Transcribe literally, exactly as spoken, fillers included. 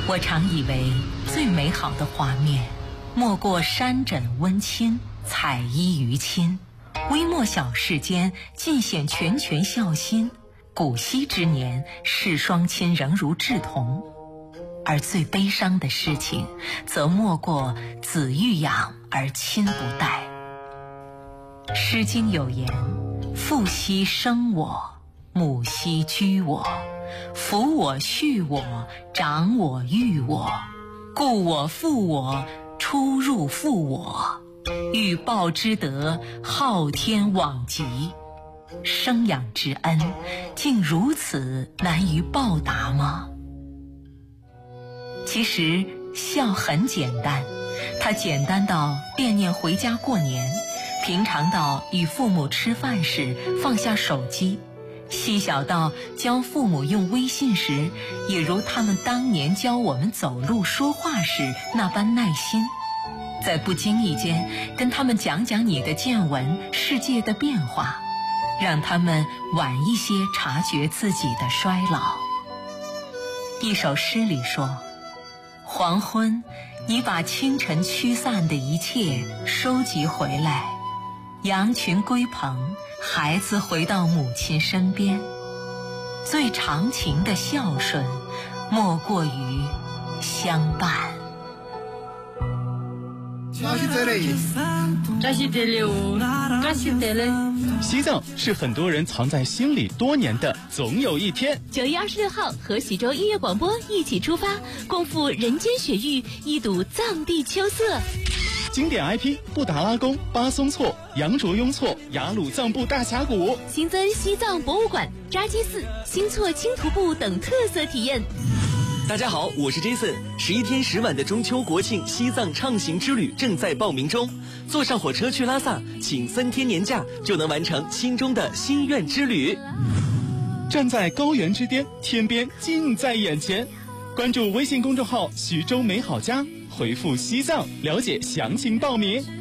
我常以为最美好的画面，莫过山枕温馨，彩衣娱亲。微末小世间，尽显拳拳孝心。古稀之年，世双亲仍如稚童。而最悲伤的事情，则莫过子欲养而亲不待。《诗经》有言：父兮生我，母兮居我，抚我畜我，长我育我，故我负我，出入负我，欲报之德，昊天罔极。生养之恩，竟如此难于报答吗？其实孝很简单，它简单到惦念回家过年，平常到与父母吃饭时放下手机，细小到教父母用微信时，也如他们当年教我们走路说话时那般耐心。在不经意间跟他们讲讲你的见闻，世界的变化，让他们晚一些察觉自己的衰老。一首诗里说，黄昏，你把清晨驱散的一切收集回来，羊群归棚，孩子回到母亲身边。最长情的孝顺，莫过于相伴。 西藏是很多人藏在心里多年的总有一天。 九月二十六号，和喜洲音乐广播一起出发，共赴人间雪域，一睹藏地秋色。 经典 I P 布达拉宫、巴松措、羊卓雍措、雅鲁藏布大峡谷， 新增西藏博物馆、扎基寺、新措青徒步等特色体验。 大家好，我是 Jason。十一天十晚的中秋国庆西藏畅行之旅正在报名中，坐上火车去拉萨，请三天年假就能完成心中的心愿之旅。 站在高原之巅，天边近在眼前。关注微信公众号徐州美好家，回复西藏了解详情报名。